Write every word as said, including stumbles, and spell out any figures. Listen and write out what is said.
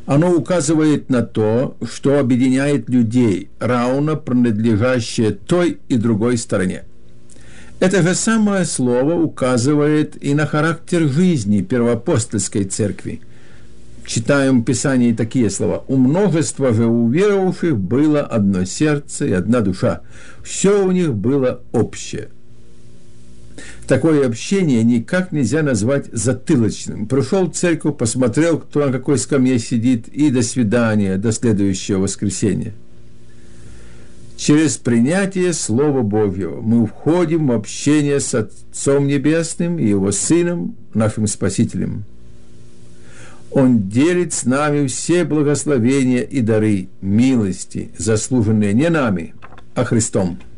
Оно указывает на то, что объединяет людей, равно принадлежащие той и другой стороне. Это же самое слово указывает и на характер жизни первоапостольской церкви. Читаем в Писании такие слова: «У множества же уверовавших было одно сердце и одна душа. Все у них было общее». Такое общение никак нельзя назвать затылочным. Пришел в церковь, посмотрел, кто на какой скамье сидит, и до свидания, до следующего воскресенья. Через принятие Слова Божьего мы входим в общение с Отцом Небесным и Его Сыном, нашим Спасителем. Он делит с нами все благословения и дары, милости, заслуженные не нами, а Христом.